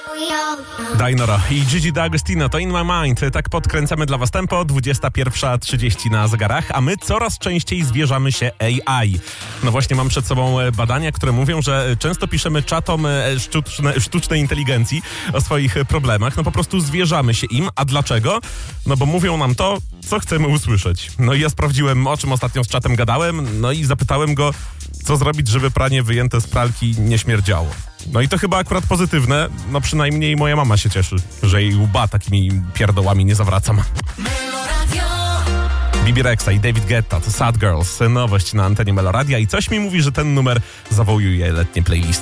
Dainora i Gigi D'Agostino to In My Mind. Tak podkręcamy dla was tempo, 21:30 na zegarach, a my coraz częściej zwierzamy się AI. No właśnie, mam przed sobą badania, które mówią, że często piszemy czatom sztucznej inteligencji o swoich problemach. No po prostu zwierzamy się im. A dlaczego? No bo mówią nam to, co chcemy usłyszeć. No i ja sprawdziłem, o czym ostatnio z czatem gadałem, no i zapytałem go, co zrobić, żeby pranie wyjęte z pralki nie śmierdziało. No i to chyba akurat pozytywne, no przynajmniej moja mama się cieszy, że jej łba takimi pierdołami nie zawracam. Bibi Rexa i David Guetta to Sad Girls, nowość na antenie Meloradia i coś mi mówi, że ten numer zawołuje letnie playlisty.